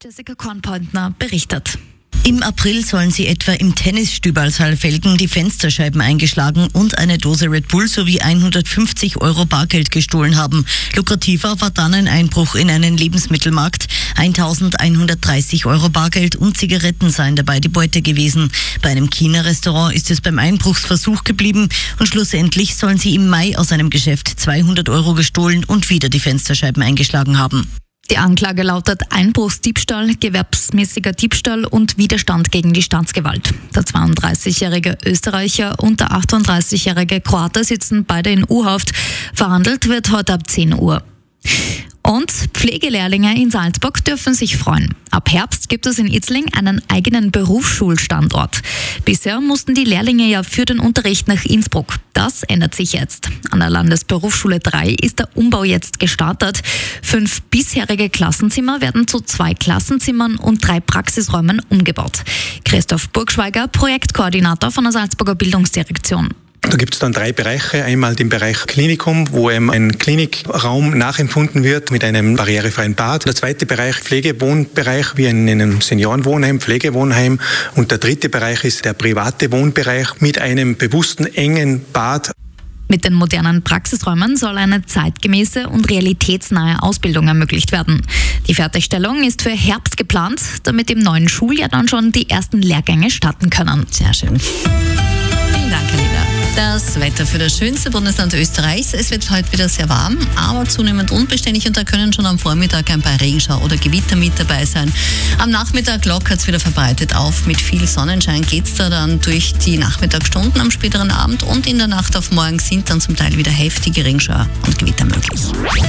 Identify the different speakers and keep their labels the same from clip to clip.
Speaker 1: Jessica Kornpointner berichtet.
Speaker 2: Im April sollen sie etwa im Tennisstübal Saalfelden die Fensterscheiben eingeschlagen und eine Dose Red Bull sowie 150 € Bargeld gestohlen haben. Lukrativer war dann ein Einbruch in einen Lebensmittelmarkt. 1.130 € Bargeld und Zigaretten seien dabei die Beute gewesen. Bei einem China-Restaurant ist es beim Einbruchsversuch geblieben und schlussendlich sollen sie im Mai aus einem Geschäft 200 € gestohlen und wieder die Fensterscheiben eingeschlagen haben.
Speaker 1: Die Anklage lautet Einbruchsdiebstahl, gewerbsmäßiger Diebstahl und Widerstand gegen die Staatsgewalt. Der 32-jährige Österreicher und der 38-jährige Kroate sitzen beide in U-Haft. Verhandelt wird heute ab 10 Uhr. Und Pflegelehrlinge in Salzburg dürfen sich freuen. Ab Herbst gibt es in Itzling einen eigenen Berufsschulstandort. Bisher mussten die Lehrlinge ja für den Unterricht nach Innsbruck. Das ändert sich jetzt. An der Landesberufsschule 3 ist der Umbau jetzt gestartet. 5 bisherige Klassenzimmer werden zu 2 Klassenzimmern und 3 Praxisräumen umgebaut. Christoph Burgschweiger, Projektkoordinator von der Salzburger Bildungsdirektion.
Speaker 3: Da gibt es dann 3 Bereiche. Einmal den Bereich Klinikum, wo ein Klinikraum nachempfunden wird mit einem barrierefreien Bad. Der zweite Bereich Pflegewohnbereich wie in einem Seniorenwohnheim, Pflegewohnheim. Und der dritte Bereich ist der private Wohnbereich mit einem bewussten engen Bad.
Speaker 1: Mit den modernen Praxisräumen soll eine zeitgemäße und realitätsnahe Ausbildung ermöglicht werden. Die Fertigstellung ist für Herbst geplant, damit im neuen Schuljahr dann schon die ersten Lehrgänge starten können.
Speaker 4: Sehr schön. Vielen Dank, Alina. Das Wetter für das schönste Bundesland Österreichs. Es wird heute wieder sehr warm, aber zunehmend unbeständig und da können schon am Vormittag ein paar Regenschauer oder Gewitter mit dabei sein. Am Nachmittag lockert es wieder verbreitet auf. Mit viel Sonnenschein geht es da dann durch die Nachmittagsstunden am späteren Abend und in der Nacht auf morgen sind dann zum Teil wieder heftige Regenschauer und Gewitter möglich.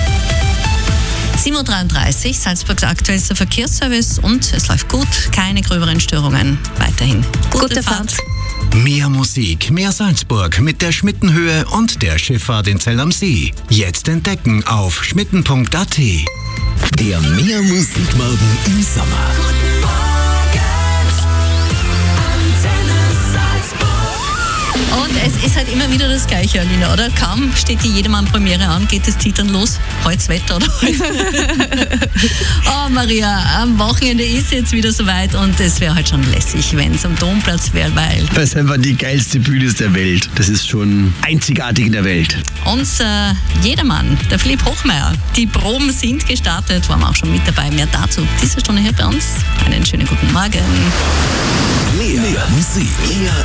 Speaker 4: 7.33 Uhr, Salzburgs aktuellster Verkehrsservice und es läuft gut, keine gröberen Störungen. Weiterhin gute Fahrt.
Speaker 5: Mehr Musik, mehr Salzburg mit der Schmittenhöhe und der Schifffahrt in Zell am See. Jetzt entdecken auf schmitten.at.
Speaker 6: Der Mehr Musikmorgen im Sommer.
Speaker 4: Und es ist halt immer wieder das Gleiche, Alina, oder? Kaum steht die Jedermann-Premiere an, geht das Zittern los. Heut's Wetter, oder? Oh, Maria, am Wochenende ist jetzt wieder soweit und es wäre halt schon lässig, wenn es am Domplatz wäre, weil...
Speaker 7: Das ist einfach die geilste Bühne der Welt. Das ist schon einzigartig in der Welt.
Speaker 4: Unser Jedermann, der Philipp Hochmeier, die Proben sind gestartet, waren wir auch schon mit dabei. Mehr dazu diese Stunde hier bei uns. Einen schönen guten Morgen.
Speaker 6: Mehr Musik, mehr